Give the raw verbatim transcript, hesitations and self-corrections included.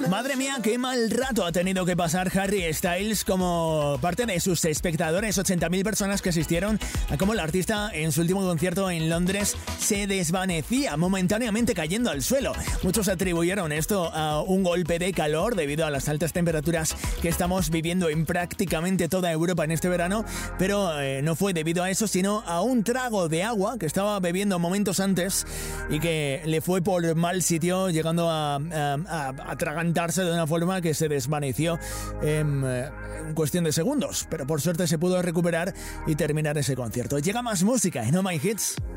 Madre mía, qué mal rato ha tenido que pasar Harry Styles como parte de sus espectadores, ochenta mil personas que asistieron a cómo el artista en su último concierto en Londres se desvanecía, momentáneamente cayendo al suelo. Muchos atribuyeron esto a un golpe de calor debido a las altas temperaturas que estamos viviendo en prácticamente toda Europa en este verano, pero eh, no fue debido a eso, sino a un trago de agua que estaba bebiendo momentos antes y que le fue por mal sitio, llegando a, a, a atragantarse de una forma que se desvaneció en, en cuestión de segundos, pero por suerte se pudo recuperar y terminar ese concierto. Llega más música en Oh My Hits.